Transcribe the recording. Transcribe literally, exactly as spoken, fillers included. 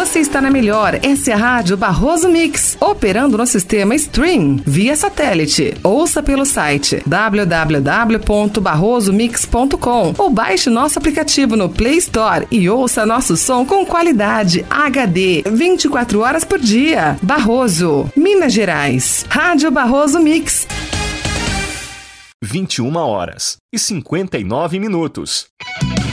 Você está na melhor, essa é a Rádio Barroso Mix, operando no sistema Stream, via satélite. Ouça pelo site w w w ponto barroso mix ponto com ou baixe nosso aplicativo no Play Store e ouça nosso som com qualidade H D, vinte e quatro horas por dia. Barroso, Minas Gerais. Rádio Barroso Mix. vinte e uma horas e cinquenta e nove minutos.